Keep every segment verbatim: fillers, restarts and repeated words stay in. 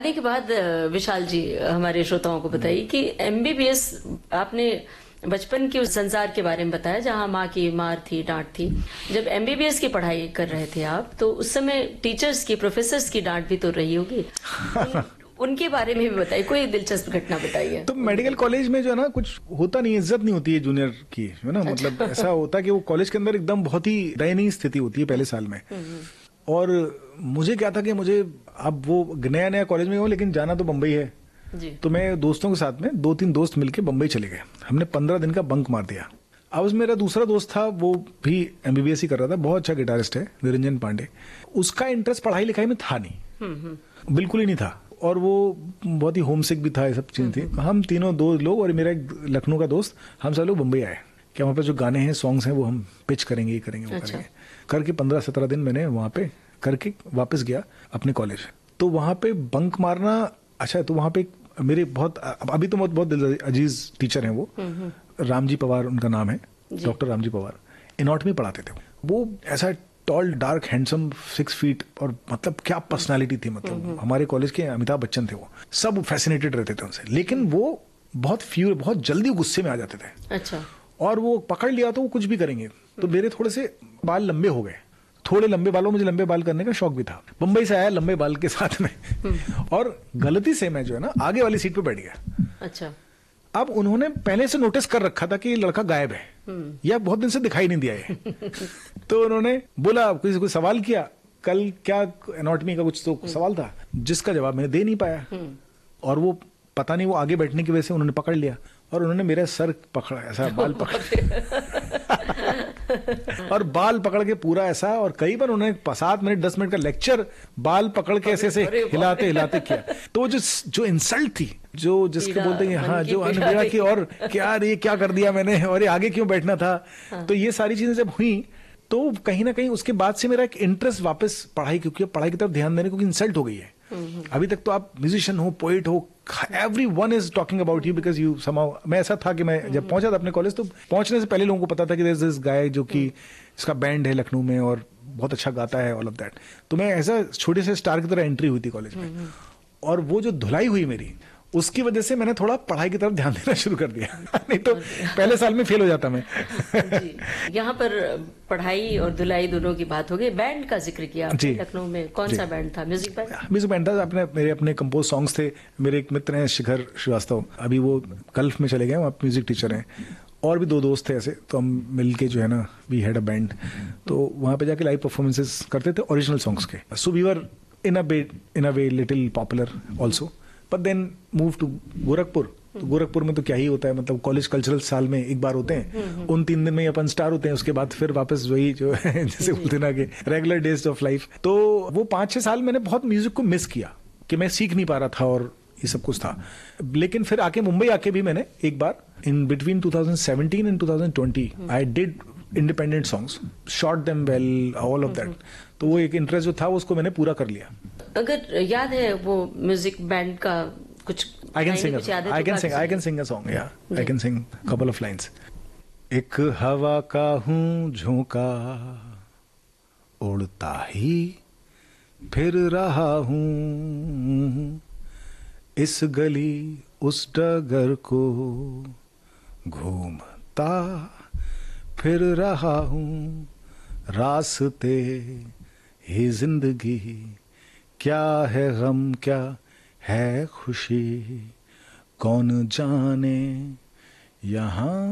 के बाद विशाल जी हमारे श्रोताओं को बताइए कि एमबीबीएस आपने बचपन के उस संसार के बारे में बताया जहां माँ की मार थी, डांट थी। जब एमबीबीएस की पढ़ाई कर रहे थे आप, तो उस समय टीचर्स की, प्रोफेसर्स की डांट भी तो रही होगी। उन, उनके बारे में भी बताइए, कोई दिलचस्प घटना बताइए। तो मेडिकल कॉलेज में जो है ना, कुछ होता नहीं, इज्जत नहीं होती है जूनियर की, है ना। मतलब ऐसा होता है कि वो कॉलेज के अंदर एकदम बहुत ही दयनीय स्थिति होती है पहले साल में। और मुझे क्या था कि मुझे, अब वो नया नया कॉलेज में हूँ लेकिन जाना तो बम्बई है जी। तो मैं दोस्तों के साथ में, दो तीन दोस्त मिलके बम्बई चले गए। हमने पंद्रह दिन का बंक मार दिया। अब उस मेरा दूसरा दोस्त था, वो भी एमबीबीएस ही कर रहा था, बहुत अच्छा गिटारिस्ट है, निरंजन पांडे। उसका इंटरेस्ट पढ़ाई लिखाई में था नहीं, बिल्कुल ही नहीं था। और वो बहुत ही होमसिक भी था, ये सब चीजें थी। हम तीनों दो लोग और मेरा एक लखनऊ का दोस्त, हम सब लोग बम्बई आए कि वहाँ पे जो गाने हैं, सॉन्ग्स हैं, वो हम पिच करेंगे, ये करेंगे, वो अच्छा। करेंगे करके पंद्रह सत्रह दिन मैंने वहाँ पे करके वापस गया अपने कॉलेज। तो वहाँ पे बंक मारना अच्छा। तो वहाँ पे मेरे बहुत, अभी तो बहुत बहुत अजीज टीचर हैं वो, रामजी पवार उनका नाम है, डॉक्टर रामजी पवार। इनॉटमी पढ़ाते थे वो। ऐसा toll, dark, handsome, six feet, और मतलब क्या पर्सनालिटी थी। मतलब हमारे कॉलेज के अमिताभ बच्चन थे वो। सब फैसिनेटेड रहते थे उनसे, लेकिन वो बहुत फ्यूर, बहुत जल्दी गुस्से में आ जाते थे। अच्छा। और वो पकड़ लिया तो वो कुछ भी करेंगे। तो मेरे थोड़े से बाल लंबे हो गए, थोड़े लंबे बालों, मुझे लंबे बाल करने का शौक भी था। बम्बई से आया लंबे बाल के साथ में, और गलती से मैं जो है ना आगे वाली सीट पे बैठ गया। अच्छा। अब उन्होंने पहले से नोटिस कर रखा था कि ये लड़का गायब है, या बहुत दिन से दिखाई नहीं दिया है। तो उन्होंने बोला, किसी को सवाल किया, कल क्या एनाटॉमी का कुछ तो सवाल था, जिसका जवाब मैंने दे नहीं पाया। और वो पता नहीं, वो आगे बैठने की वजह से उन्होंने पकड़ लिया, और उन्होंने मेरा सर पकड़ा, ऐसा बाल पकड़ और बाल पकड़ के पूरा ऐसा। और कई बार उन्होंने सात मिनट दस मिनट का लेक्चर बाल पकड़ के ऐसे ऐसे हिलाते हिलाते किया। तो जो जो इंसल्ट थी, जो जिसके बोलते हैं, हाँ, जो अनबीड़ा की, और क्या ये क्या कर दिया मैंने, और ये आगे क्यों बैठना था। हाँ। तो ये सारी चीजें जब हुई, तो कहीं ना कहीं उसके बाद से मेरा एक इंटरेस्ट वापस पढ़ाई, क्योंकि पढ़ाई की तरफ ध्यान देने, क्योंकि इंसल्ट हो गई है। अभी तक तो आप म्यूजिशियन हो, पोएट हो, every one is talking about you because you somehow. मैं ऐसा था कि मैं जब पहुंचा था अपने कॉलेज, तो पहुंचने से पहले लोगों को पता था कि दिस गाय जो कि इसका बैंड है लखनऊ में और बहुत अच्छा गाता है, ऑल ऑफ दैट। तो मैं ऐसा छोटे से स्टार की तरह एंट्री हुई थी कॉलेज में। और वो जो धुलाई हुई मेरी, उसकी वजह से मैंने थोड़ा पढ़ाई की तरफ ध्यान देना शुरू कर दिया। नहीं तो पहले साल में फेल हो जाता मैं। जी। यहाँ पर पढ़ाई और धुलाई दोनों की बात हो गई। बैंड का जिक्र किया आपने, लखनऊ में कौन सा बैंड था? Music band? म्यूजिक बैंड था अपने, मेरे अपने कंपोज सॉन्ग्स थे। मेरे एक मित्र हैं शिखर श्रीवास्तव, अभी वो गल्फ में चले गए, वहाँ म्यूजिक टीचर हैं। और भी दो दोस्त थे ऐसे, तो हम मिलके जो है ना, वी हैड अ बैंड। तो वहाँ पे जाके लाइव परफॉर्मेंसेस करते थे ओरिजिनल सॉन्ग्स के। So we were in a way in a way little popular also, but then move to Gorakhpur. तो गोरखपुर में तो क्या ही होता है, मतलब कॉलेज कल्चरल साल में एक बार होते हैं, उन तीन दिन में अपन स्टार होते हैं, उसके बाद फिर वापस वही जो है जैसे बोलते ना कि रेगुलर डेज ऑफ लाइफ। तो वो पांच छह साल मैंने बहुत म्यूजिक को मिस किया, कि मैं सीख नहीं पा रहा था और ये सब कुछ था। लेकिन फिर आके मुंबई आके भी मैंने एक बार in between two thousand seventeen and two thousand twenty I did independent songs, shot them well, all of that. तो वो एक इंटरेस्ट जो था उसको मैंने पूरा कर लिया। अगर याद है वो म्यूजिक बैंड का कुछ? I can sing. I can sing. I can sing a song. Yeah, I can sing a couple of lines. एक हवा का हूँ झोंका, उड़ता ही फिर रहा हूँ, इस गली उस डगर को घूमता फिर रहा हूँ, रास्ते ही जिंदगी, क्या है गम क्या है खुशी, कौन जाने यहाँ।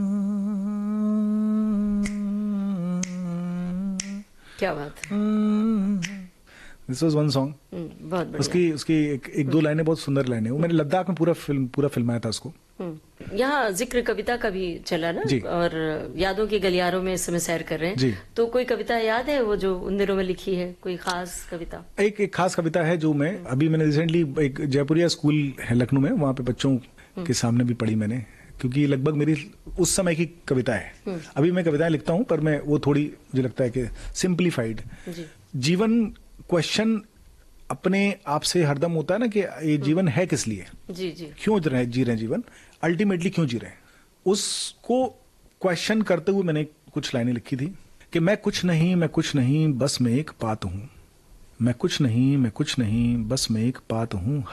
क्या बात है। This was one song. बहुत बढ़िया। उसकी उसकी एक, एक दो लाइनें बहुत सुंदर लाइनें, वो मैंने लद्दाख में पूरा फिल्म पूरा फिल्माया था उसको। यहाँ जिक्र कविता का भी चला ना, और यादों के गलियारों में इस समय सैर कर रहे हैं जी। तो कोई कविता याद है वो जो उन दिनों में लिखी है, कोई खास कविता? एक एक खास कविता है जो मैं अभी मैंने रिसेंटली एक जयपुरिया स्कूल है लखनऊ में, वहाँ पे बच्चों के सामने भी पढ़ी मैंने, क्योंकि लगभग मेरी उस समय की कविता है। अभी मैं कविताएं लिखता हूँ, पर मैं वो थोड़ी मुझे लगता है कि सिंप्लीफाइड। जीवन क्वेश्चन अपने आप से हरदम होता है ना, कि ये जीवन है किस लिए, जी जी, क्यों जी रहे जी रहे जीवन, अल्टीमेटली क्यों जी रहे हैं, उसको क्वेश्चन करते हुए मैंने कुछ लाइनें लिखी थी कि मैं कुछ नहीं, मैं कुछ नहीं, बस मैं एक बात हूं, मैं कुछ नहीं मैं कुछ नहीं बस मैं एक पात हूँ